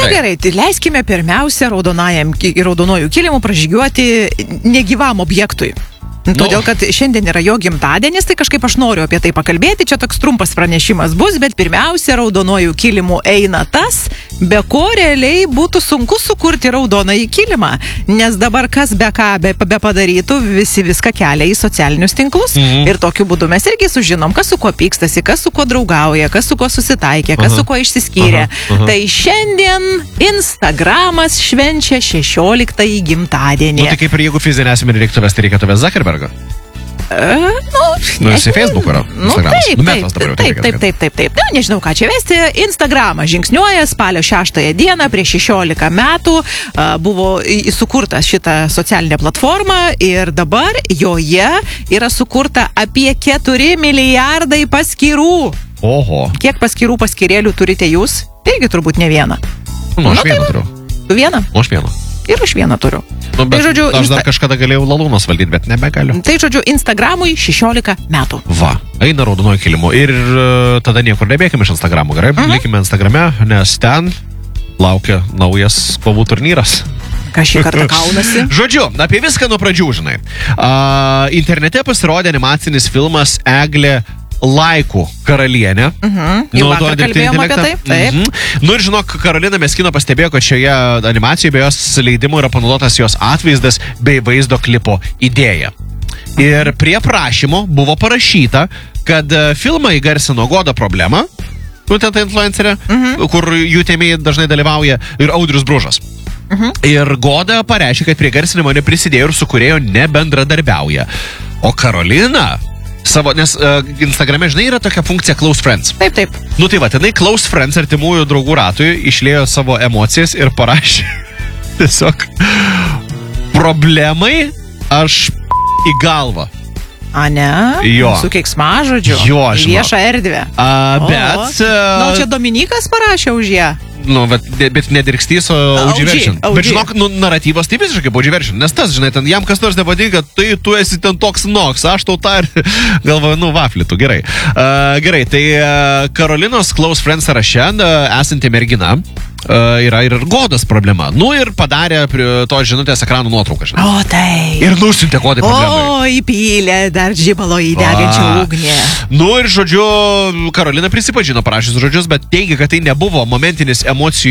gerai, tai leiskime pirmiausia raudonojų kilimų pražygiuoti negyvam objektui. Todėl, kad šiandien yra jo gimtadienis, tai kažkaip aš noriu apie tai pakalbėti. Čia toks trumpas pranešimas bus, bet pirmiausia, raudonojų kilimų eina tas, be ko realiai būtų sunku sukurti raudonąjį kilimą. Nes dabar kas be ką be padarytų, visi viską kelia į socialinius tinklus. Ir tokiu būdu mes irgi sužinom, kas su kuo pykstasi, kas su kuo draugauja, kas su kuo susitaikė, kas su kuo išsiskyrė. Tai šiandien Instagramas švenčia 16-ąjį gimtadienį. Tai kaip ir jeigu fizinė asmenį reiktų vesti, reikėtų vesti Zuckerbergą? Jisai Facebook yra. Taip. Nežinau, ką čia vesti. Instagramą žingsniuoja spalio 6 dieną, prieš 16 metų buvo sukurtas šitą socialinę platformą ir dabar joje yra sukurta apie 4 milijardai paskyrų. Oho. Kiek paskyrėlių turite jūs? Irgi turbūt ne vieną. Aš vieną turiu. Tu vieną? Aš vieną. Ir aš vieną turiu. Tai žodžiu, aš dar kažkada galėjau lalūnos valdyti, bet nebegaliu. Tai žodžiu, Instagramui 16 metų. Va, eina raudonojo kilimo. Ir tada niekur nebėkime iš Instagramo, gerai? Likime Instagrame, nes ten laukia naujas kovų turnyras. Ką šį kartą kaunasi? Žodžiu, apie viską nuo pradžių, žinai. Internete pasirodė animacinis filmas Eglė Laikų karalienė. Jau vakar kalbėjom apie tai. Taip. Nu ir žinok, Karolina Meskino pastebėjo, kad šioje animacijoje be jos leidimo yra panaudotas jos atvaizdas bei vaizdo klipo idėja. Ir prie prašymo buvo parašyta, kad filmą įgarsino Goda Problema, ten ta influencerė, kur jų tėmėjai dažnai dalyvauja, ir Audrius Bružas. Ir Goda pareiškė, kad prie garsinimo neprisidėjo ir su kūrėjo nebendradarbiauja. O Karolina nes Instagrame, žinai, yra tokia funkcija Close Friends. Taip. Nu tai va, tenai Close Friends artimųjų draugų ratui išlėjo savo emocijas ir parašė tiesiog problemai aš į galvą. A, ne? Jo. Su keiksmažodžiu? Jo, žinau. Viešą erdvę. Bet... čia Dominikas parašė už ją. Nu, bet nedirkstys, o OG version. Bet žinok, naratyvas taip visiškai OG version. Nes tas, žinai, ten jam kas nors nepatinka, tai tu esi ten toks noks, aš tau tą ir galvoju, vaflitų, gerai. Gerai, tai Karolinos Close Friends sąraše esanti mergina yra ir Godos problema. Nu ir padarė to žinutės ekranų nuotrauką, žinai. O, tai. Ir nusiuntė Godai problemai. O, įpylė dar žibalo į degančią ugnį. Nu ir žodžiu, Karolina prisipažino parašys žodžius, bet teigia, kad tai nebuvo momentinis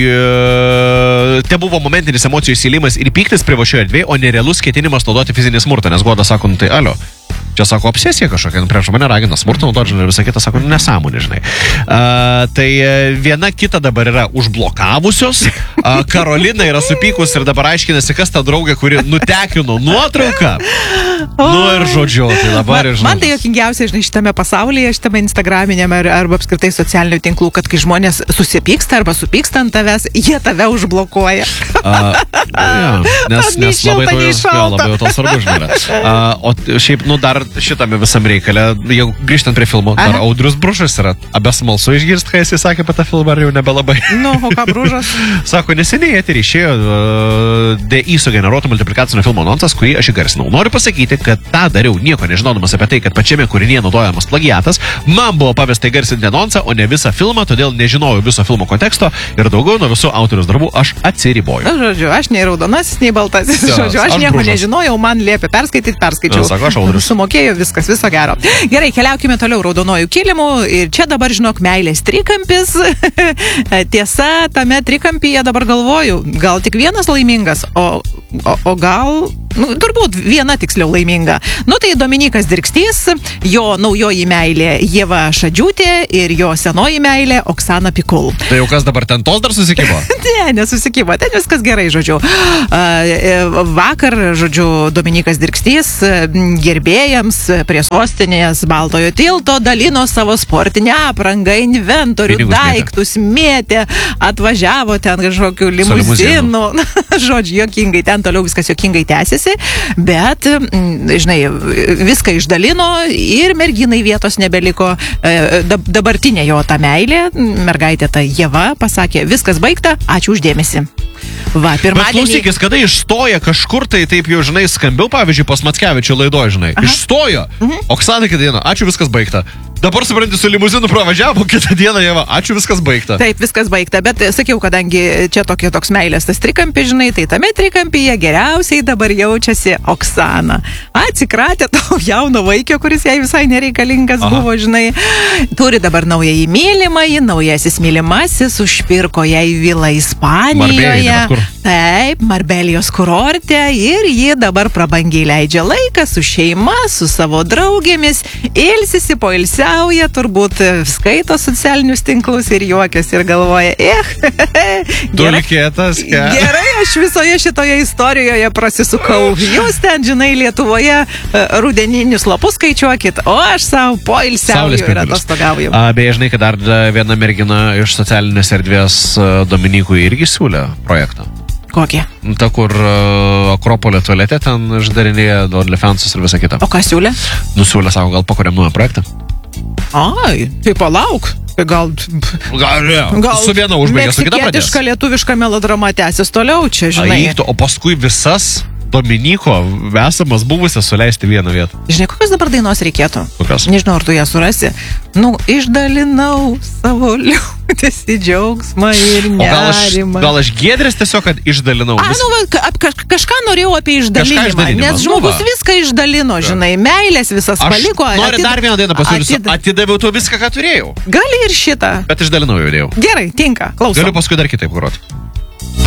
momentinis emocijų įsilimas ir pyktis privačioje erdvėje, o nerealus ketinimas naudoti fizinį smurtą, nes Goda sako, nu tai alio. Čia sako obsesija kažkokia, prieš mane ragina smurtą naudoti, žinai, ir visą kitą sako, nesąmonė, žinai. Tai viena kita dabar yra užblokavusios, Karolina yra supykus ir dabar aiškinasi, kas ta draugė, kuri nutekino nuotrauką. Nu ir žodžiu, tai dabar ir žinai. Man tai jokingiausia, žinai, šitame pasaulyje, šitame instagraminėme arba apskritai socialinių tinklų, kad kai žmonės susipyksta arba supyksta ant tavęs, jie tave užblokuoja. Nes labai to svarbu, žinai. O šiaip, dar šitame visam reikale, jau grįžtant prie filmo, dar Audrius Bružas yra. Abesmalsu išgirst, ką jisai sakė apie tą filmą, ar jau nebelabai. Nu, o ką Bružas? Sako, neseniai eterį išėjo DI sugeneruoto multiplikacinio filmo anonsas, kurį aš įgarsinau. Noriu pasakyti, kad tą dariau nieko nežinodamas apie tai, kad pačiame kūrinyje naudojamas plagiatas. Man buvo pavesta įgarsinti anonsą, o ne visą filmą, todėl nežinojau viso filmo konteksto ir daugiau nuo visų autorius darbų aš atsiriboju. Na, žodžiu, aš nei raudonasis, nei baltasis. Žodžiu, aš nieko nežinojau, man liepė perskaičiau. Sako, aš Audrius. Sumokėjau, viskas, viso gero. Gerai, keliaukime toliau raudonojų kilimų ir čia dabar, žinok, meilės trikampis. Tiesa, tame trikampyje dabar galvoju, gal tik vienas laimingas, o gal, turbūt viena tiksliau laiminga. Nu tai Dominikas Dirkstys, jo naujoji meilė Ieva Šadžiūtė ir jo senoji meilė Oksana Pikul. Tai jau kas dabar ten tos dar susikibo? Ne, nesusikibo, ten viskas gerai, žodžiu. Vakar, žodžiu, Dominikas Dirkstys gerbėjams prie sostinės Baltojo tilto dalino savo sportinę aprangą, inventorių, daiktus, mėtė, atvažiavo ten kažkokių limuzinų. Žodžiu, jokingai, ten toliau viskas jokingai tęsiasi, bet, žinai, viską išdalino ir merginai vietos nebeliko. Dabartinė jo ta meilė, mergaitė ta Ieva, pasakė, viskas baigta, ačiū uždėmesi. Va, Bet pirmadienį. klausykis, kada išstoja kažkur tai taip jau, žinai, skambiau, pavyzdžiui, pas Mackevičių laidoje, žinai. Išstojo. Oksana kitą dieną, ačiū, viskas baigta. Dabar, supranti, su limuzinu pravažiavo, kitą dieną jie, ačiū, viskas baigta. Taip, viskas baigta, bet sakiau, kadangi čia toks meilės tas trikampis, žinai, tai tame trikampyje geriausiai dabar jaučiasi Oksana. Atsikratė to jauno vaikio, kuris jai visai nereikalingas buvo, žinai. Turi dabar naująjį mylimąjį, naujasis mylimasis, užpirko jai vilą Ispanijoje. Taip, Marbelijos kurorte ir ji dabar prabangiai leidžia laiką su šeima, su savo draugėmis, ilsisi, poilsiauja, turbūt skaito socialinius tinklus ir juokiasi ir galvoja, Dulkėtas, ką? Gerai, aš visoje šitoje istorijoje prasisukau. Jūs ten, žinai, Lietuvoje rudeninius lapus skaičiuokit, o aš savo poilsiauju ir atostogauju. Beje, žinai, kad dar viena mergina iš socialinės erdvės Dominikui irgi siūlė projektą. Kokie? Ta, kur Akropolio tualete ten išdarinėja OnlyFansus ir visą kitą. O ką siūlė? Nusiūlė, sako, gal pakuriam naują projektą. Ai, tai palauk. Gal su viena užbaigė, su kita pradės. Meksikietiška lietuviška melodrama tęsis toliau čia, žinai. O paskui visas Dominiko esamas buvusias suleisti vieną vietą. Žinai, kokios dabar dainos reikėtų? Kokios? Nežinau, ar tu ją surasi. Išdalinau savo liūdėsį, džiaugsmą ir nerimą. Gal aš Giedrės tiesiog, kad išdalinau. Kažką norėjau apie išdalinimą, nes žmogus viską išdalino, žinai, meilės visas paliko. Aš noriu dar vieną dainą pasiūlysiu. Atidaviau to viską, ką turėjau. Gali ir šitą. Bet išdalinau jau dėjau. Gerai, tinka, klausom. Galiu paskui dar kitaip groti.